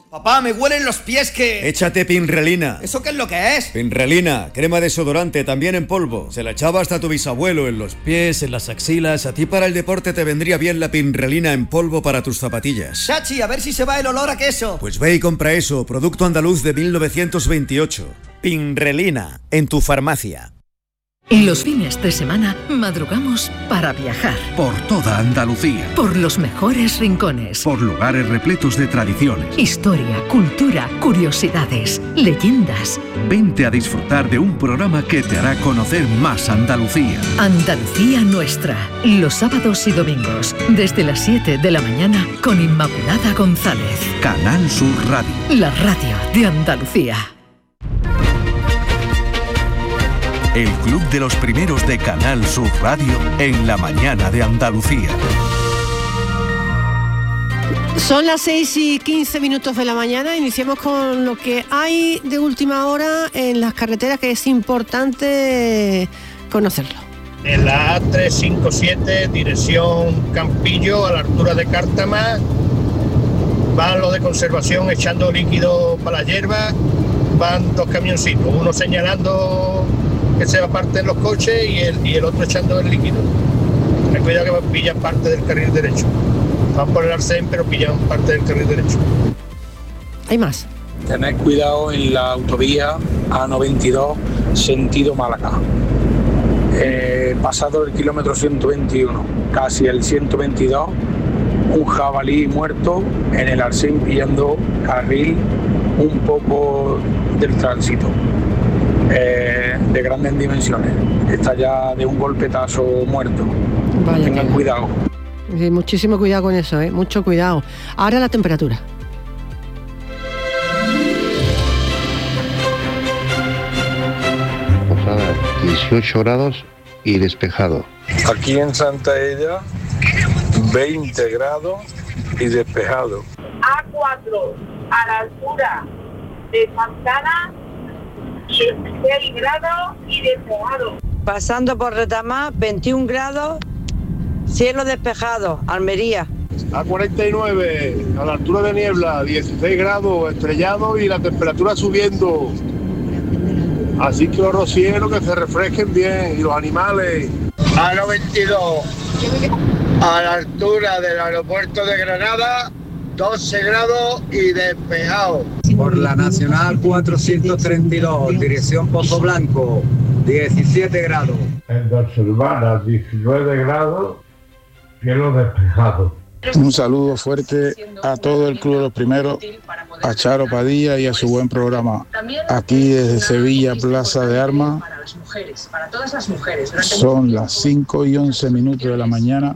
Papá, me huelen los pies que... Échate Pinrelina. ¿Eso qué es lo que es? Pinrelina, crema desodorante, también en polvo. Se la echaba hasta tu bisabuelo en los pies, en las axilas. A ti para el deporte te vendría bien la Pinrelina en polvo para tus zapatillas. Chachi, a ver si se va el olor a queso. Pues ve y compra eso, producto andaluz de 1928. Pinrelina, en tu farmacia. Los fines de semana madrugamos para viajar. Por toda Andalucía. Por los mejores rincones. Por lugares repletos de tradiciones. Historia, cultura, curiosidades, leyendas. Vente a disfrutar de un programa que te hará conocer más Andalucía. Andalucía Nuestra. Los sábados y domingos, desde las 7 de la mañana, con Inmaculada González. Canal Sur Radio. La radio de Andalucía. El Club de los Primeros de Canal Sur Radio en la mañana de Andalucía. Son las 6:15 de la mañana. Iniciamos con lo que hay de última hora en las carreteras, que es importante conocerlo. En la A357, dirección Campillo, a la altura de Cártama, van los de conservación echando líquido para la hierba, van dos camioncitos, uno señalando que se aparten los coches y el otro echando el líquido. Ten cuidado que pillan parte del carril derecho. Van por el arcén, pero pillan parte del carril derecho. Hay más. Tened cuidado en la autovía A92, sentido Málaga. Pasado el kilómetro 121, casi el 122, un jabalí muerto en el arcén pillando carril un poco del tránsito. De grandes dimensiones, está ya de un golpetazo muerto. Vaya, tengan cuidado. Sí, muchísimo cuidado con eso, mucho cuidado. Ahora la temperatura. Posada, 18 grados y despejado. Aquí en Santa Ella, 20 grados y despejado. A4, a la altura de Santana, 16 grados y despejado. Pasando por Retamá, 21 grados, cielo despejado. Almería. A49, a la altura de Niebla, 16 grados, estrellado y la temperatura subiendo. Así que los rocieros que se refresquen bien y los animales. A92, a la altura del aeropuerto de Granada, 12 grados y despejado. Por la Nacional 432, dirección Pozo Blanco, 17 grados. En Barcelona, 19 grados, cielo despejado. Un saludo fuerte a todo el Club de los Primeros, a Charo Padilla y a su buen programa. Aquí desde Sevilla, Plaza de Armas. Son las 5:11 de la mañana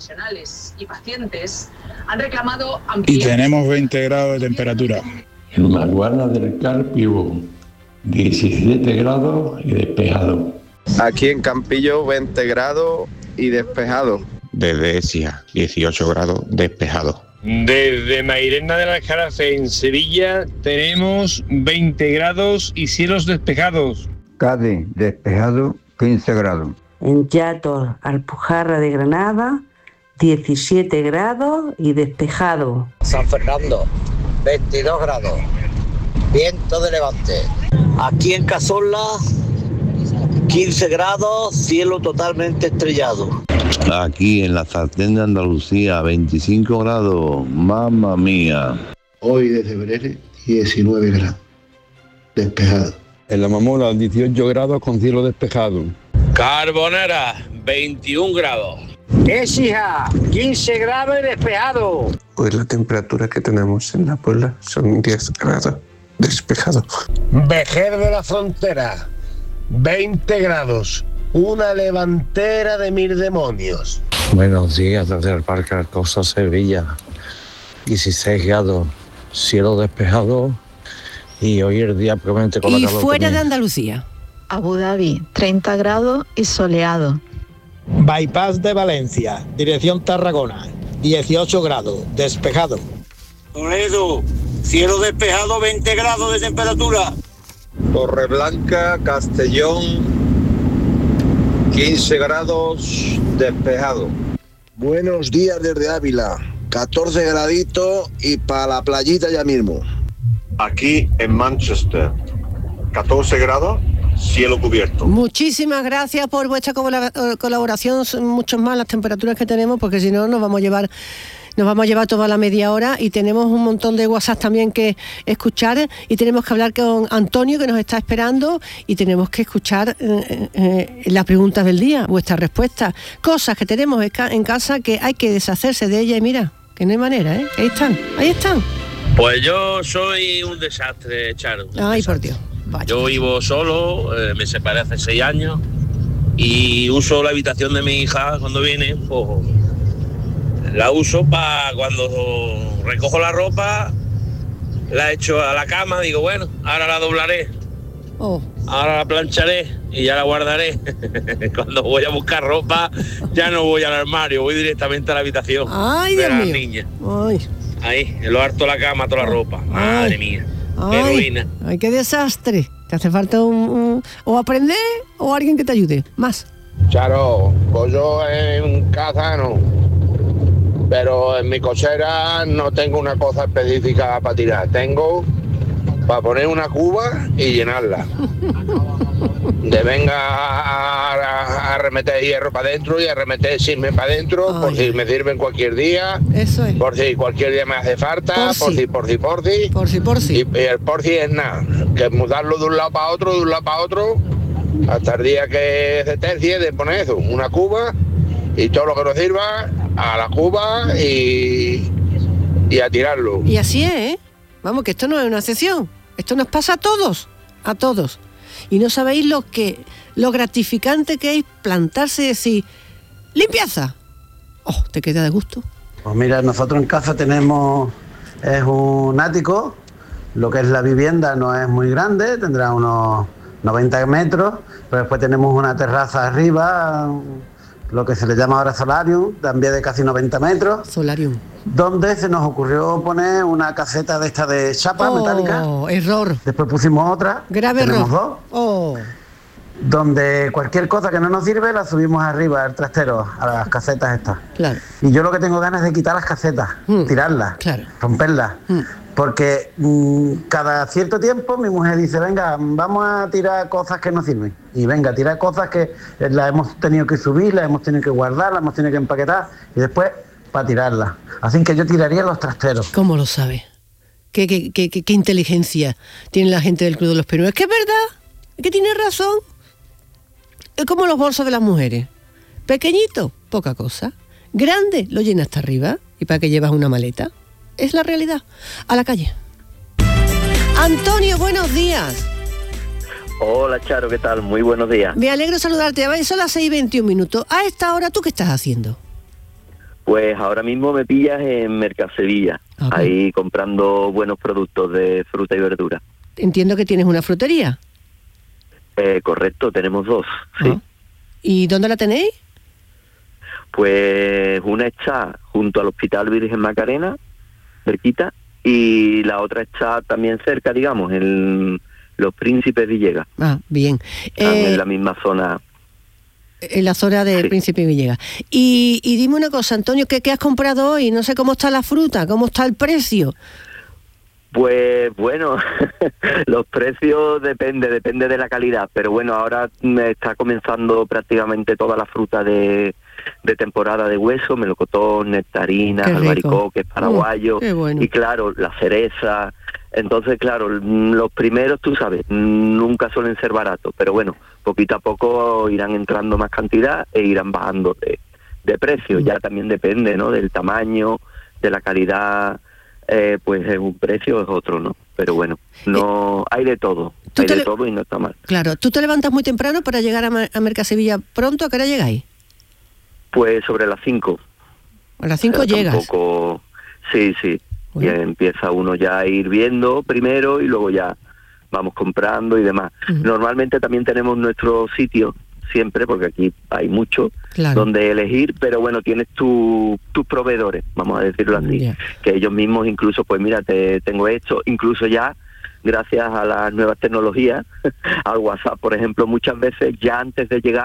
y tenemos 20 grados de temperatura. En Maguana del Carpio, 17 grados y despejado. Aquí en Campillo, 20 grados y despejado. Desde Ecija, 18 grados despejado. Desde Mairena del Aljarafe, en Sevilla, tenemos 20 grados y cielos despejados. Cádiz, despejado, 15 grados. En Yator, Alpujarra de Granada, 17 grados y despejado. San Fernando, 22 grados, viento de levante. Aquí en Cazorla, 15 grados, cielo totalmente estrellado. Aquí en la sartén de Andalucía, 25 grados, mamma mía. Hoy desde Brere, 19 grados, despejado. En La Mamora, 18 grados con cielo despejado. Carbonera, 21 grados. Écija, 15 grados y despejado. Hoy la temperatura que tenemos en La Puebla son 10 grados despejado. Vejer de la Frontera, 20 grados. Una levantera de 1000 demonios. Buenos días desde el Parque Alcosa, Sevilla. 16 grados, cielo despejado y hoy el día promete con la calor. Y fuera de Andalucía. Abu Dhabi, 30 grados y soleado. Bypass de Valencia, dirección Tarragona, 18 grados, despejado. Toledo, cielo despejado, 20 grados de temperatura. Torreblanca, Castellón, 15 grados, despejado. Buenos días desde Ávila, 14 graditos y para la playita ya mismo. aquí en Manchester. 14 grados, cielo cubierto. Muchísimas gracias por vuestra colaboración. Son muchos más las temperaturas que tenemos, porque si no nos vamos a llevar toda la media hora, y tenemos un montón de WhatsApp también que escuchar, y tenemos que hablar con Antonio, que nos está esperando, y tenemos que escuchar las preguntas del día, vuestras respuestas, cosas que tenemos en casa que hay que deshacerse de ellas, y mira, que no hay manera, ¿eh? Ahí están. Pues yo soy un desastre, Charo. Ay, por Dios. Vaya. Yo vivo solo, me separé hace 6 años y uso la habitación de mi hija cuando viene, pues la uso para cuando recojo la ropa, la echo a la cama, digo, bueno, ahora la doblaré, ahora la plancharé y ya la guardaré. Cuando voy a buscar ropa ya no voy al armario, voy directamente a la habitación. Ay, de Dios las mío. niñas. Ay. Ahí, en lo harto de la cama, toda la ropa. Madre mía, qué Ay, ruina. ay, qué desastre. Te hace falta o aprender o alguien que te ayude, más. Charo, pues yo en casa no, pero en mi cochera no tengo una cosa específica para tirar. Tengo para poner una cuba y llenarla. De venga a remeter hierro para adentro y a remeter chisme para adentro, por si me sirven cualquier día. Eso es. Por si cualquier día me hace falta, por si. Y el por si es nada, que mudarlo de un lado para otro, hasta el día que se tercie, de poner eso, una cuba, y todo lo que nos sirva a la cuba y a tirarlo. Y así es, ¿eh? Vamos, que esto no es una excepción. Esto nos pasa a todos. Y no sabéis lo gratificante que es plantarse y decir, limpieza. Oh, te queda de gusto. Pues mira, nosotros en casa tenemos, es un ático, lo que es la vivienda no es muy grande, tendrá unos 90 metros, pero después tenemos una terraza arriba, lo que se le llama ahora solarium, también de casi 90 metros. Solarium. Donde se nos ocurrió poner una caseta de esta de chapa metálica. Error. Después pusimos otra. Grave tenemos error. Dos. Donde cualquier cosa que no nos sirve la subimos arriba al trastero, a las casetas estas. Claro. Y yo lo que tengo ganas es de quitar las casetas, tirarlas, romperlas. Porque cada cierto tiempo mi mujer dice, venga, vamos a tirar cosas que no sirven. Y venga, tirar cosas que las hemos tenido que subir, las hemos tenido que guardar, las hemos tenido que empaquetar y después para tirarlas. Así que yo tiraría los trasteros. ¿Cómo lo sabe? ¿Qué inteligencia tiene la gente del Club de los Primeros? Es que es verdad, es que tiene razón. Es como los bolsos de las mujeres. Pequeñito, poca cosa. Grande, lo llena hasta arriba. ¿Y para qué llevas una maleta? Es la realidad. A la calle. Antonio, buenos días. Hola, Charo, ¿qué tal? Muy buenos días. Me alegro saludarte. Son las 6:21. A esta hora, ¿tú qué estás haciendo? Pues ahora mismo me pillas en Mercasevilla, ahí comprando buenos productos de fruta y verdura. Entiendo que tienes una frutería. Correcto, tenemos 2, sí. ¿Y dónde la tenéis? Pues una está junto al Hospital Virgen Macarena, cerquita, y la otra está también cerca, digamos, en Los Príncipes Villegas. Ah, bien. En la misma zona. En la zona de Príncipe Villegas. Y dime una cosa, Antonio, ¿qué has comprado hoy? No sé cómo está la fruta, cómo está el precio. Pues bueno, los precios depende de la calidad, pero bueno, ahora está comenzando prácticamente toda la fruta de temporada de hueso, melocotón, nectarinas, albaricoques, paraguayos, bueno. Y claro, la cereza. Entonces, claro, los primeros, tú sabes, nunca suelen ser baratos, pero bueno, poquito a poco irán entrando más cantidad e irán bajando de precio. Ya también depende, ¿no?, del tamaño, de la calidad. Pues es un precio, es otro, ¿no? Pero bueno, no hay de todo, todo y no está mal. Claro, ¿tú te levantas muy temprano para llegar a Mercasevilla pronto? ¿A qué hora llegáis? Pues sobre las 5. ¿A las 5 llegas? Tampoco, sí. Bueno. Y empieza uno ya a ir viendo primero y luego ya vamos comprando y demás. Normalmente también tenemos nuestro sitio, siempre, porque aquí hay mucho donde elegir, pero bueno, tienes tus proveedores, vamos a decirlo así, que ellos mismos incluso, pues mira, tengo esto, incluso ya, gracias a las nuevas tecnologías, al WhatsApp, por ejemplo, muchas veces ya antes de llegar,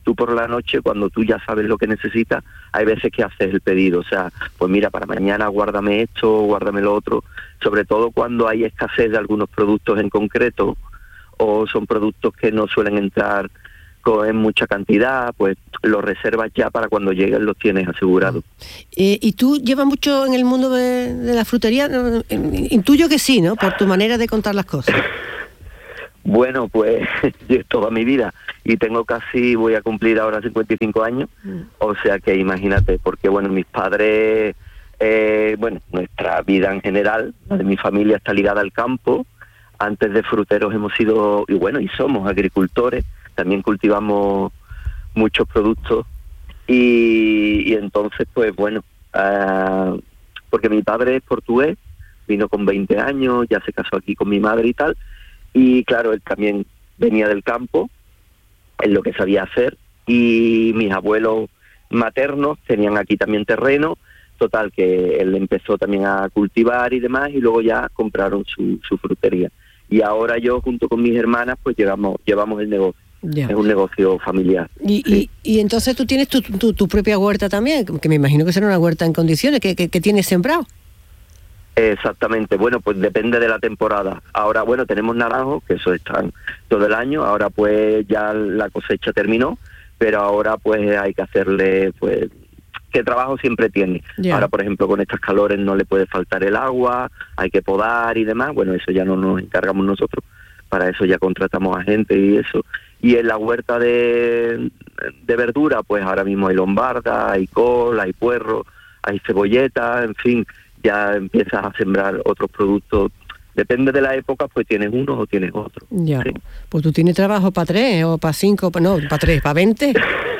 tú por la noche, cuando tú ya sabes lo que necesitas, hay veces que haces el pedido, o sea, pues mira, para mañana guárdame esto, guárdame lo otro, sobre todo cuando hay escasez de algunos productos en concreto, o son productos que no suelen entrar en mucha cantidad, pues los reservas ya para cuando lleguen los tienes asegurados. ¿Y tú llevas mucho en el mundo de la frutería? Intuyo que sí, ¿no? Por tu manera de contar las cosas. Bueno, pues toda mi vida, y voy a cumplir ahora 55 años, o sea que imagínate, porque bueno, mis padres, nuestra vida en general, la de mi familia está ligada al campo. Antes de fruteros hemos sido, y somos agricultores, también cultivamos muchos productos, y entonces pues bueno, porque mi padre es portugués, vino con 20 años, ya se casó aquí con mi madre y tal, y claro, él también venía del campo, es lo que sabía hacer, y mis abuelos maternos tenían aquí también terreno, total que él empezó también a cultivar y demás, y luego ya compraron su frutería. Y ahora yo junto con mis hermanas pues llevamos el negocio. Ya. Es un negocio familiar. Y entonces tú tienes tu propia huerta también, que me imagino que será una huerta en condiciones, que tienes sembrado. Exactamente, bueno, pues depende de la temporada. Ahora, bueno, tenemos naranjos, que eso están todo el año, ahora pues ya la cosecha terminó, pero ahora pues hay que hacerle, pues, ¿qué trabajo siempre tiene? Yeah. Ahora, por ejemplo, con estas calores no le puede faltar el agua, hay que podar y demás, bueno, eso ya no nos encargamos nosotros, para eso ya contratamos a gente y eso. Y en la huerta de verdura, pues ahora mismo hay lombarda, hay col, hay puerro, hay cebolleta, en fin, ya empiezas a sembrar otros productos. Depende de la época, pues tienes uno o tienes otro. Ya, sí. Pues tú tienes trabajo para 3 o para 5, no, para 3, para 20.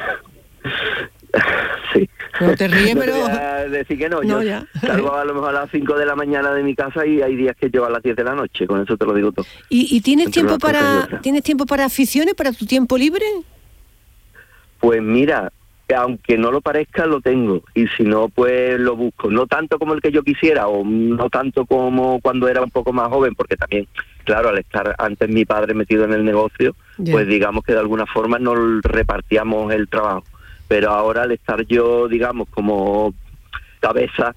Sí. No te ríes, no pero... te voy a decir que no, yo salgo a lo mejor a las 5 de la mañana de mi casa y hay días que llevo a las 10 de la noche, con eso te lo digo todo. ¿Y tienes tiempo para aficiones, para tu tiempo libre? Pues mira, aunque no lo parezca, lo tengo, y si no, pues lo busco. No tanto como el que yo quisiera, o no tanto como cuando era un poco más joven, porque también, claro, al estar antes mi padre metido en el negocio, pues digamos que de alguna forma nos repartíamos el trabajo. Pero ahora al estar yo, digamos, como cabeza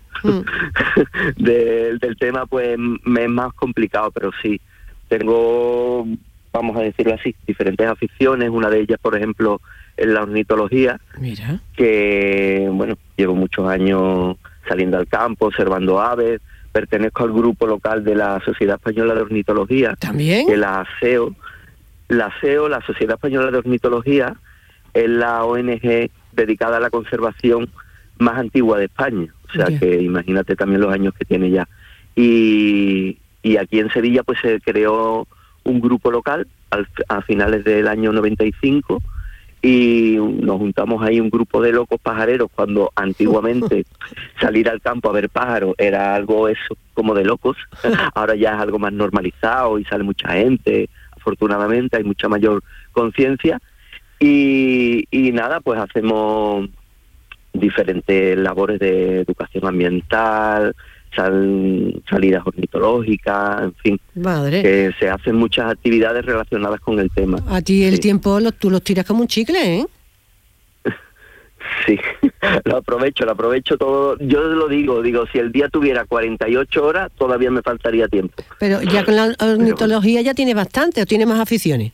del tema, pues me es más complicado, pero sí, tengo, vamos a decirlo así, diferentes aficiones. Una de ellas, por ejemplo, es la ornitología. Mira. Que, bueno, llevo muchos años saliendo al campo, observando aves. Pertenezco al grupo local de la Sociedad Española de Ornitología. ¿También? Que la SEO, la Sociedad Española de Ornitología, es la ONG dedicada a la conservación más antigua de España, o sea que imagínate también los años que tiene ya. Y aquí en Sevilla pues se creó un grupo local a finales del año 95 y nos juntamos ahí un grupo de locos pajareros, cuando antiguamente salir al campo a ver pájaros era algo eso como de locos. Ahora ya es algo más normalizado y sale mucha gente, afortunadamente hay mucha mayor conciencia. Y nada, pues hacemos diferentes labores de educación ambiental, salidas ornitológicas, en fin. Madre. Que se hacen muchas actividades relacionadas con el tema. A ti el tiempo tú los tiras como un chicle, ¿eh? Sí, lo aprovecho todo. Yo lo digo, si el día tuviera 48 horas, todavía me faltaría tiempo. Pero ya con la ornitología ya tienes bastante, ¿o tienes más aficiones?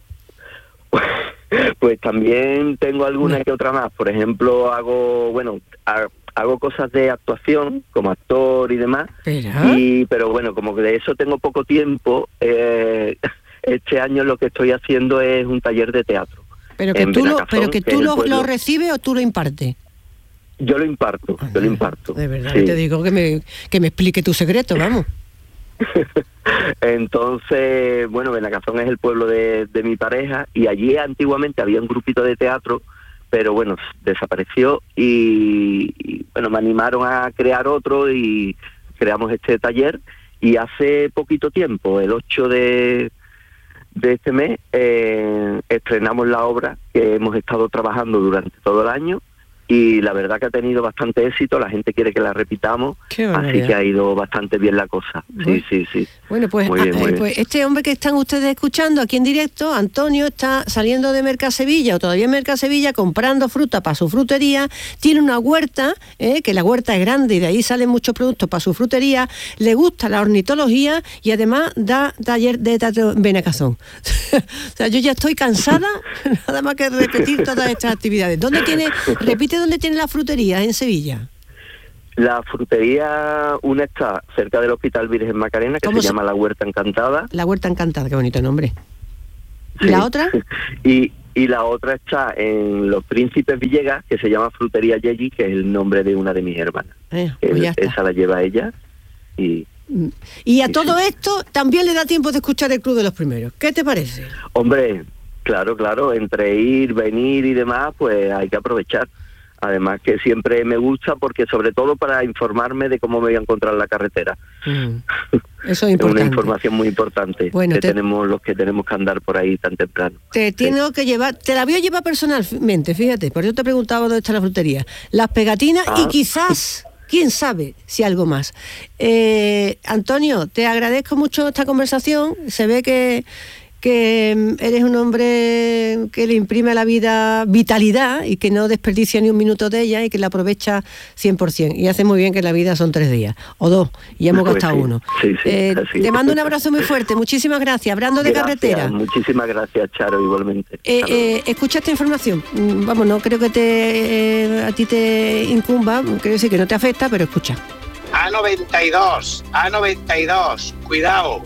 Pues también tengo alguna que otra más. Por ejemplo, hago cosas de actuación como actor y demás. Pero bueno, como que de eso tengo poco tiempo. Este año lo que estoy haciendo es un taller de teatro. Pero que tú lo recibes o tú lo impartes. Yo lo imparto, De verdad, sí. Te digo que me explique tu secreto, vamos. Entonces, bueno, Benacazón es el pueblo de mi pareja, y allí antiguamente había un grupito de teatro, pero bueno, desapareció y bueno, me animaron a crear otro y creamos este taller, y hace poquito tiempo, el 8 de este mes, estrenamos la obra que hemos estado trabajando durante todo el año, y la verdad que ha tenido bastante éxito, la gente quiere que la repitamos, así que ha ido bastante bien la cosa. Sí. Bueno, pues, muy bien. Pues este hombre que están ustedes escuchando aquí en directo, Antonio, está saliendo de Mercasevilla, o todavía en Mercasevilla, comprando fruta para su frutería, tiene una huerta, que la huerta es grande y de ahí salen muchos productos para su frutería, le gusta la ornitología y además da taller de teatro en Benacazón. O sea, yo ya estoy cansada, nada más que repetir todas estas actividades. Repite dónde tiene la frutería, en Sevilla. La frutería, una está cerca del Hospital Virgen Macarena, que se llama La Huerta Encantada. La Huerta Encantada, qué bonito nombre. ¿Y la otra? Y la otra está en Los Príncipes Villegas, que se llama Frutería Yeyi, que es el nombre de una de mis hermanas. Pues esa la lleva ella. Y a todo esto también le da tiempo de escuchar el Club de los Primeros. ¿Qué te parece? Hombre, claro, entre ir, venir y demás, pues hay que aprovechar. Además que siempre me gusta porque sobre todo para informarme de cómo me voy a encontrar la carretera. Eso es importante. Es una información muy importante que tenemos los que tenemos que andar por ahí tan temprano. Te la voy a llevar personalmente, fíjate, por eso te preguntaba dónde está la frutería. Las pegatinas y quizás, quién sabe, si algo más. Antonio, te agradezco mucho esta conversación. Se ve que eres un hombre que le imprime a la vida vitalidad y que no desperdicia ni un minuto de ella y que la aprovecha 100%. Y hace muy bien, que la vida son 3 días, o 2, y hemos gastado uno. Te mando un abrazo muy fuerte, muchísimas gracias. Hablando de carretera. Muchísimas gracias, Charo, igualmente. Escucha esta información. Vamos, no creo que a ti te incumba, quiero decir que no te afecta, pero escucha. A92, cuidado,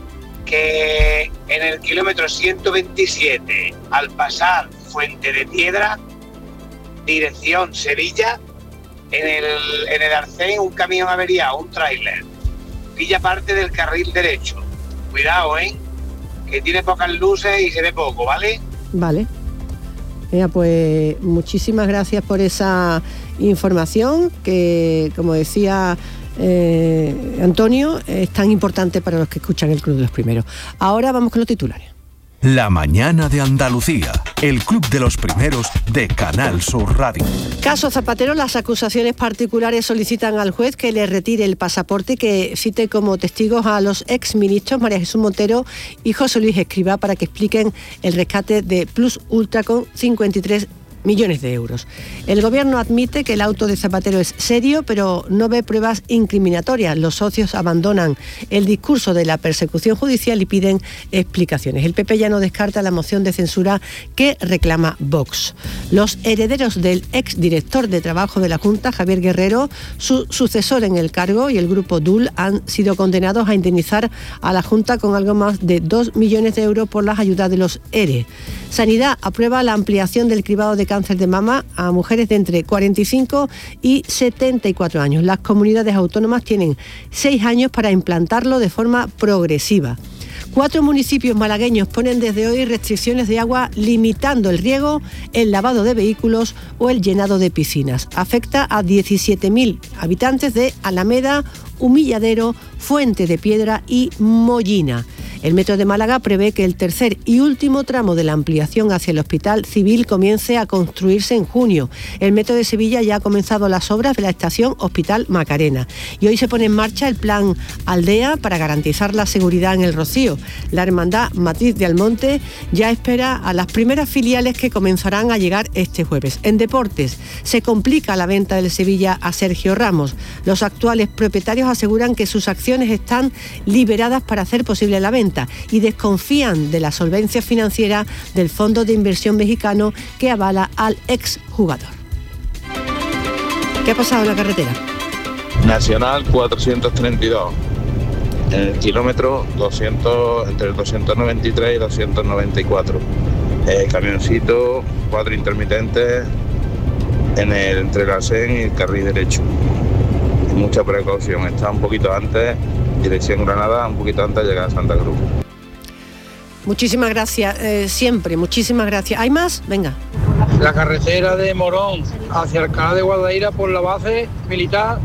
que en el kilómetro 127, al pasar Fuente de Piedra, dirección Sevilla, en el arcén un camión averiado, un tráiler, pilla parte del carril derecho. Cuidado, que tiene pocas luces y se ve poco, ¿vale? Vale. Pues muchísimas gracias por esa información que, como decía Antonio, es tan importante para los que escuchan el Club de los Primeros. Ahora vamos con los titulares. La mañana de Andalucía, el Club de los Primeros de Canal Sur Radio. Caso Zapatero, las acusaciones particulares solicitan al juez que le retire el pasaporte y que cite como testigos a los exministros María Jesús Montero y José Luis Escrivá para que expliquen el rescate de Plus Ultra con 53 millones de euros. El gobierno admite que el auto de Zapatero es serio, pero no ve pruebas incriminatorias. Los socios abandonan el discurso de la persecución judicial y piden explicaciones. El PP ya no descarta la moción de censura que reclama Vox. Los herederos del exdirector de Trabajo de la Junta, Javier Guerrero, su sucesor en el cargo, y el grupo DUL han sido condenados a indemnizar a la Junta con algo más de 2 millones de euros por las ayudas de los ERE. Sanidad aprueba la ampliación del cribado de cáncer de mama a mujeres de entre 45 y 74 años. Las comunidades autónomas tienen 6 años para implantarlo de forma progresiva. 4 municipios malagueños ponen desde hoy restricciones de agua limitando el riego, el lavado de vehículos o el llenado de piscinas. Afecta a 17.000 habitantes de Alameda, Humilladero, Fuente de Piedra y Mollina. El Metro de Málaga prevé que el tercer y último tramo de la ampliación hacia el Hospital Civil comience a construirse en junio. El Metro de Sevilla ya ha comenzado las obras de la estación Hospital Macarena. Y hoy se pone en marcha el plan Aldea para garantizar la seguridad en el Rocío. La Hermandad Matriz de Almonte ya espera a las primeras filiales que comenzarán a llegar este jueves. En deportes, se complica la venta del Sevilla a Sergio Ramos. Los actuales propietarios aseguran que sus acciones están liberadas para hacer posible la venta y desconfían de la solvencia financiera del fondo de inversión mexicano que avala al exjugador. ¿Qué ha pasado en la carretera? Nacional 432, en el kilómetro 200, entre el 293 y 294. Camioncito, 4 intermitentes entre el arcén y el carril derecho. Mucha precaución, está un poquito antes, dirección Granada, un poquito antes de llegar a Santa Cruz. Muchísimas gracias, siempre, muchísimas gracias. ¿Hay más? Venga. La carretera de Morón hacia Alcalá de Guadaira por la base militar.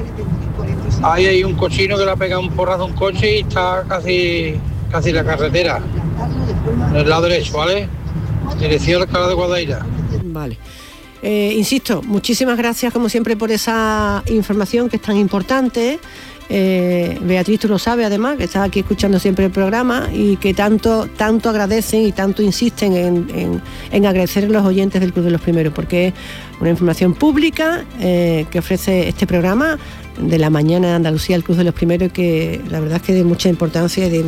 Ahí hay un cochino que le ha pegado un porrazo a un coche y está casi la carretera. En el lado derecho, ¿vale? Dirección Alcalá de Guadaira. Vale. Insisto, muchísimas gracias como siempre por esa información que es tan importante. Beatriz, tú lo sabes además, que estás aquí escuchando siempre el programa y que tanto agradecen y tanto insisten en agradecer a los oyentes del Club de los Primeros, porque es una información pública que ofrece este programa de la mañana de Andalucía, el Club de los Primeros, que la verdad es que de mucha importancia y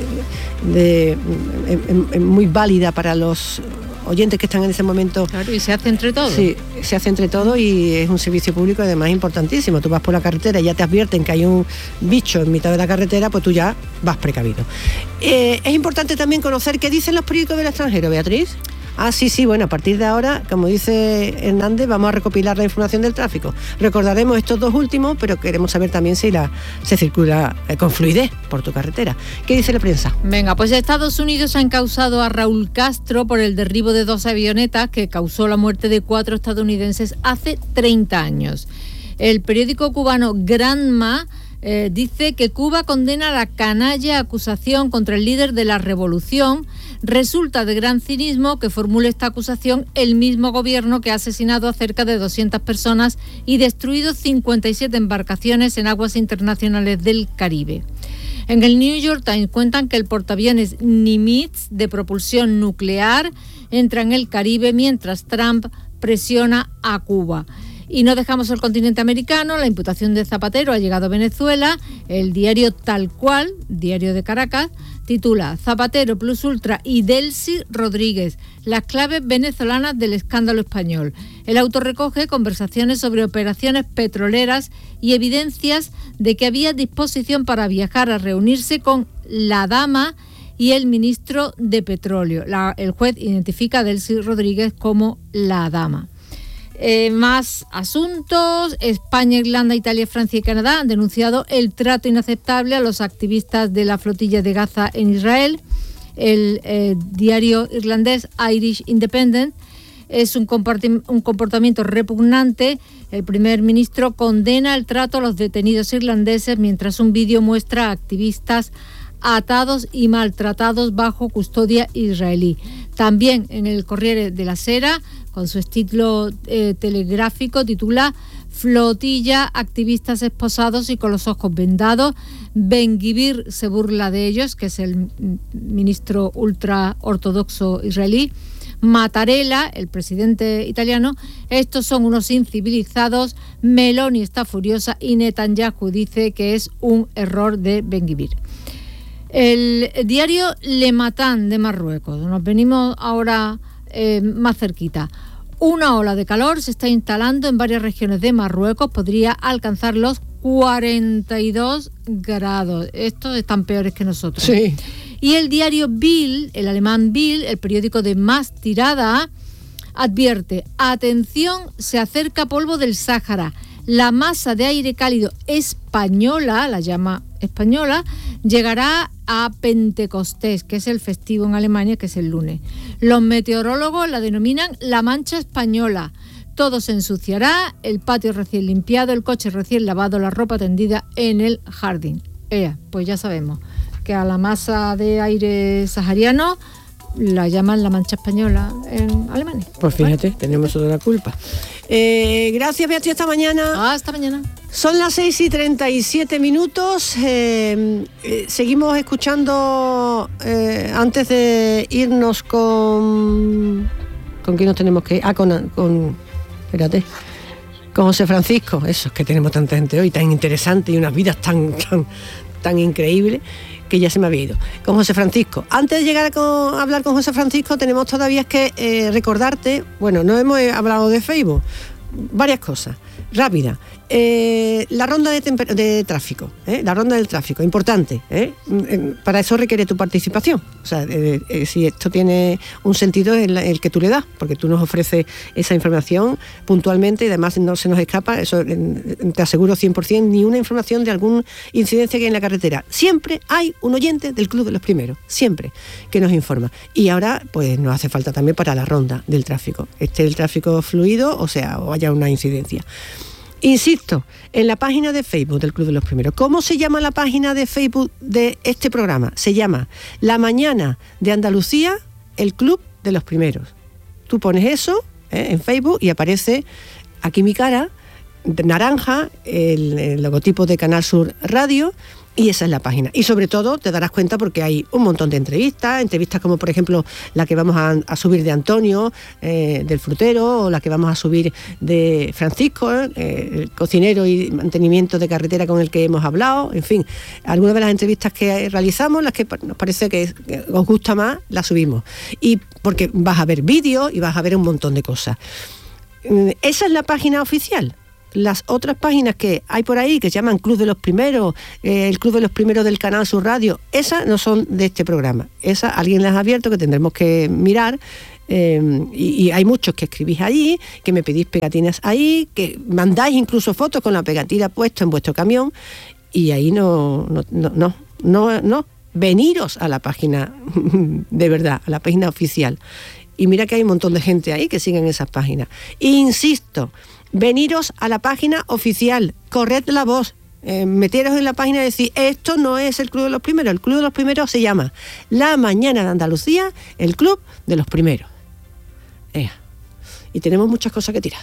muy válida para los oyentes que están en ese momento. Claro, y se hace entre todos. Sí, se hace entre todos y es un servicio público además importantísimo. Tú vas por la carretera y ya te advierten que hay un bicho en mitad de la carretera, pues tú ya vas precavido. Es importante también conocer qué dicen los periódicos del extranjero, Beatriz. Sí, bueno, a partir de ahora, como dice Hernández, vamos a recopilar la información del tráfico. Recordaremos estos dos últimos, pero queremos saber también si se circula con fluidez por tu carretera. ¿Qué dice la prensa? Venga, pues Estados Unidos ha encausado a Raúl Castro por el derribo de 2 avionetas que causó la muerte de 4 estadounidenses hace 30 años. El periódico cubano Granma dice que Cuba condena la canalla acusación contra el líder de la revolución. Resulta de gran cinismo que formule esta acusación el mismo gobierno que ha asesinado a cerca de 200 personas y destruido 57 embarcaciones en aguas internacionales del Caribe. En el New York Times cuentan que el portaaviones Nimitz de propulsión nuclear entra en el Caribe mientras Trump presiona a Cuba. Y no dejamos el continente americano. La imputación de Zapatero ha llegado a Venezuela. El diario Tal Cual, diario de Caracas, titula Zapatero plus Ultra y Delcy Rodríguez, las claves venezolanas del escándalo español. El auto recoge conversaciones sobre operaciones petroleras y evidencias de que había disposición para viajar a reunirse con la dama y el ministro de Petróleo. El juez identifica a Delcy Rodríguez como la dama. Más asuntos. España, Irlanda, Italia, Francia y Canadá han denunciado el trato inaceptable a los activistas de la flotilla de Gaza en Israel. El diario irlandés Irish Independent es un comportamiento repugnante. El primer ministro condena el trato a los detenidos irlandeses mientras un vídeo muestra a activistas atados y maltratados bajo custodia israelí. También en el Corriere della Sera, con su estilo telegráfico, titula Flotilla, activistas esposados y con los ojos vendados. Ben-Gvir se burla de ellos, que es el ministro ultraortodoxo israelí. Mattarella, el presidente italiano, estos son unos incivilizados. Meloni está furiosa y Netanyahu dice que es un error de Ben-Gvir. El diario Le Matin de Marruecos, nos venimos ahora más cerquita. Una ola de calor se está instalando en varias regiones de Marruecos, podría alcanzar los 42 grados. Estos están peores que nosotros. Sí. Y el diario Bild, el alemán Bild, el periódico de más tirada, advierte: atención, se acerca polvo del Sáhara. La masa de aire cálido española, la llama española, llegará a Pentecostés, que es el festivo en Alemania, que es el lunes. Los meteorólogos la denominan la mancha española. Todo se ensuciará, el patio recién limpiado, el coche recién lavado, la ropa tendida en el jardín. Pues ya sabemos que a la masa de aire sahariano la llaman la mancha española en Alemania. Pues fíjate, tenemos toda la culpa. Gracias, Beatriz, hasta mañana. Hasta mañana. Son las 6:37. Seguimos escuchando, antes de irnos con quién nos tenemos que ir. Espérate. Con José Francisco. Eso, es que tenemos tanta gente hoy, tan interesante y unas vidas tan increíbles, que ya se me había ido. Con José Francisco. Antes de llegar a hablar con José Francisco, tenemos todavía que recordarte, bueno, no hemos hablado de Facebook, varias cosas, rápida. La ronda de tráfico, la ronda del tráfico, importante, para eso requiere tu participación. O sea, si esto tiene un sentido es el que tú le das, porque tú nos ofreces esa información puntualmente y además no se nos escapa, eso te aseguro 100%, ni una información de alguna incidencia que hay en la carretera. Siempre hay un oyente del Club de los Primeros, siempre, que nos informa. Y ahora, pues nos hace falta también para la ronda del tráfico. Esté el tráfico fluido, o haya una incidencia. Insisto, en la página de Facebook del Club de los Primeros. ¿Cómo se llama la página de Facebook de este programa? Se llama La Mañana de Andalucía, el Club de los Primeros. Tú pones eso en Facebook, y aparece aquí mi cara, naranja, el logotipo de Canal Sur Radio, y esa es la página. Y sobre todo te darás cuenta porque hay un montón de entrevistas como por ejemplo la que vamos a subir de Antonio, del frutero, o la que vamos a subir de Francisco, el cocinero y mantenimiento de carretera con el que hemos hablado. En fin, algunas de las entrevistas que realizamos, las que nos parece que os gusta más, las subimos. Y porque vas a ver vídeos y vas a ver un montón de cosas. Esa es la página oficial. Las otras páginas que hay por ahí, que se llaman Club de los Primeros, el Club de los Primeros del Canal Sur Radio, esas no son de este programa. Esas alguien las ha abierto, que tendremos que mirar. Y hay muchos que escribís allí, que me pedís pegatinas ahí, que mandáis incluso fotos con la pegatina puesta en vuestro camión, y ahí no. Veniros a la página de verdad, a la página oficial. Y mira que hay un montón de gente ahí que siguen esas páginas. Insisto, veniros a la página oficial, corred la voz, meteros en la página y decir, esto no es el Club de los Primeros. El Club de los Primeros se llama La Mañana de Andalucía, el Club de los Primeros. Y tenemos muchas cosas que tirar.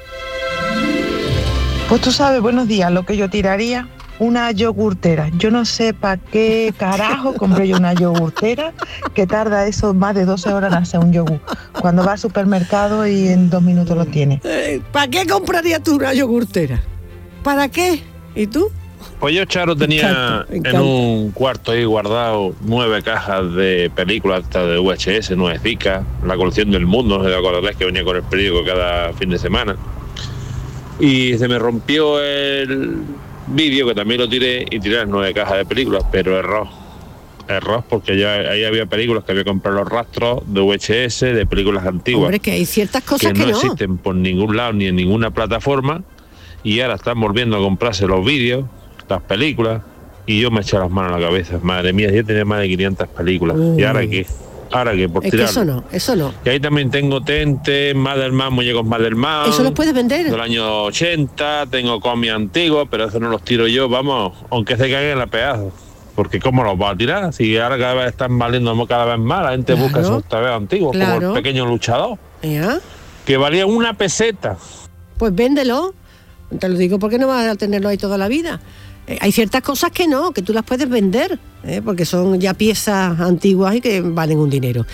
Pues tú sabes, buenos días, lo que yo tiraría, una yogurtera. Yo no sé para qué carajo compré yo una yogurtera, que tarda eso más de 12 horas en hacer un yogur, cuando va al supermercado y en 2 minutos lo tiene. ¿Para qué comprarías tú una yogurtera? ¿Para qué? ¿Y tú? Pues yo, Charo, tenía en un cuarto ahí guardado 9 cajas de películas de VHS, nuevecicas, la colección del mundo, no sé si acordáis, que venía con el periódico cada fin de semana. Y se me rompió el vídeo, que también lo tiré, y tiré las 9 cajas de películas, pero error, porque ya ahí había películas que había comprado los rastros de VHS, de películas antiguas. Hombre, que hay ciertas cosas que no existen por ningún lado ni en ninguna plataforma, y ahora están volviendo a comprarse los vídeos, las películas, y yo me eché las manos a la cabeza. Madre mía, yo tenía más de 500 películas. ¿Y ahora qué? ¿Ahora qué? Por tirar. Eso no. Y ahí también tengo Tente, Madelman, muñecos Madelman. ¿Eso los puedes vender? Del año 80, tengo cómics antiguos, pero eso no los tiro yo, vamos, aunque se caigan a pedazos. Porque ¿cómo los va a tirar? Si ahora cada vez están valiendo cada vez más, la gente busca esos tabeos antiguos, como el Pequeño Luchador, que valía 1 peseta. Pues véndelo. Te lo digo porque no vas a tenerlo ahí toda la vida. Hay ciertas cosas que no, que tú las puedes vender, porque son ya piezas antiguas y que valen un dinero.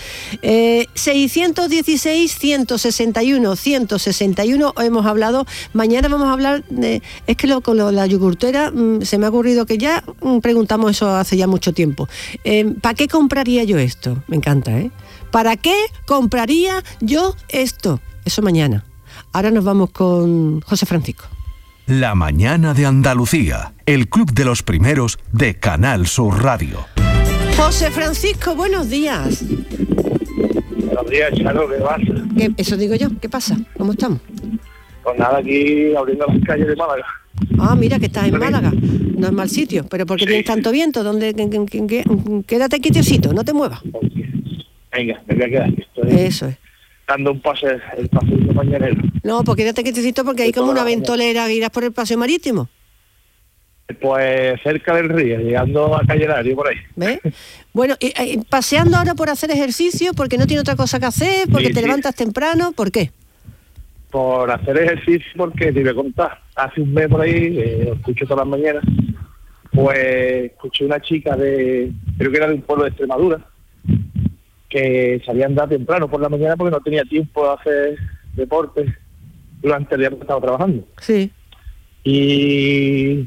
616, 161, 161 hemos hablado. Mañana vamos a hablar de... Es que con la yogurtera se me ha ocurrido que ya preguntamos eso hace ya mucho tiempo. ¿Para qué compraría yo esto? Me encanta, ¿eh? ¿Para qué compraría yo esto? Eso mañana. Ahora nos vamos con José Francisco. La Mañana de Andalucía, el Club de los Primeros de Canal Sur Radio. José Francisco, buenos días. Buenos días, Charo, ¿qué pasa? Eso digo yo, ¿qué pasa? ¿Cómo estamos? Pues nada, aquí abriendo las calles de Málaga. Ah, mira que estás en Málaga, no es mal sitio, pero ¿por qué tienes tanto viento? Quédate quietecito, no te muevas. Venga, me voy a quedar. Eso es. Dando el paseo mañanero. No, pues quédate quietecito porque hay como una ventolera, irás por el paseo marítimo. Pues cerca del río, llegando a Calle Lario, por ahí. ¿Ves? Bueno, paseando ahora por hacer ejercicio, porque no tiene otra cosa que hacer, porque te levantas temprano, ¿por qué? Por hacer ejercicio, porque te iba a contar. Hace un mes por ahí, lo escucho todas las mañanas, pues escuché una chica creo que era de un pueblo de Extremadura, que salía a andar temprano por la mañana porque no tenía tiempo de hacer deporte durante el día que estaba trabajando. Sí. Y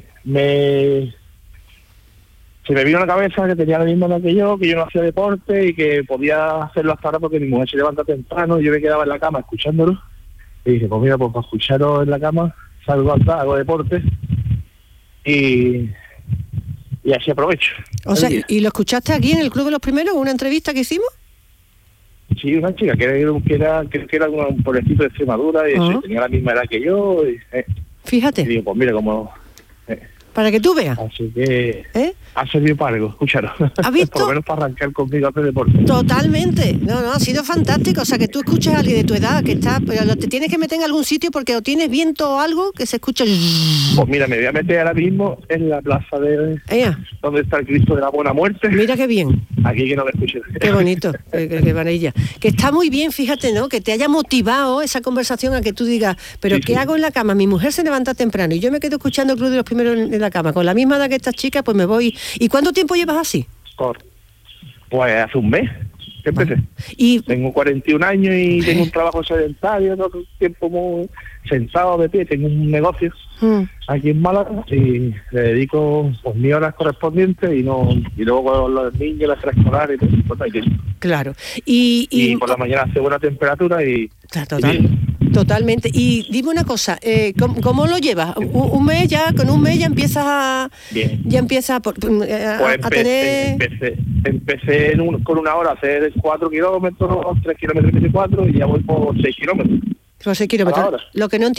se me vino a la cabeza que tenía la misma edad que yo no hacía deporte y que podía hacerlo hasta ahora porque mi mujer se levanta temprano y yo me quedaba en la cama escuchándolo. Y dije, pues mira, pues para escucharlo en la cama, salgo a andar, hago deporte y así aprovecho. O sea, ¿y lo escuchaste aquí en el Club de los Primeros, una entrevista que hicimos? Sí, una chica que era un pueblecito de Extremadura y tenía la misma edad que yo. Fíjate. Y digo, pues mira cómo... para que tú veas. Así que ha servido para algo, escúchalo. ¿Has visto? Por lo menos para arrancar conmigo a hacer deporte. Totalmente. No, ha sido fantástico. O sea, que tú escuchas a alguien de tu edad que está... Pero te tienes que meter en algún sitio porque o tienes viento o algo que se escucha... Pues mira, me voy a meter ahora mismo en la plaza donde está el Cristo de la Buena Muerte. Mira qué bien. aquí que no me escuchen. Qué bonito, qué maravilla. Que está muy bien, fíjate, ¿no? Que te haya motivado esa conversación a que tú digas, pero ¿qué hago en la cama? Mi mujer se levanta temprano y yo me quedo escuchando el Club de los Primeros en la cama. Con la misma edad que estas chicas, pues me voy. ¿Y cuánto tiempo llevas así? Pues hace un mes que empecé. Y tengo 41 años y tengo un trabajo sedentario, todo el tiempo muy sentado de pie. Tengo un negocio aquí en Málaga y le dedico pues, mis horas correspondientes y luego con los niños, las escolares y todo eso. Claro. Y por la mañana hace buena temperatura y... Totalmente. Y dime una cosa, ¿cómo lo llevas? ¿Un mes ya? ¿Con un mes ya empiezas a... Bien. Ya empiezas a tener... Empecé con una hora a hacer 4 kilómetros, 3 kilómetros y 4 y ya voy por 6 kilómetros. Por 6 kilómetros. Lo que no entiendo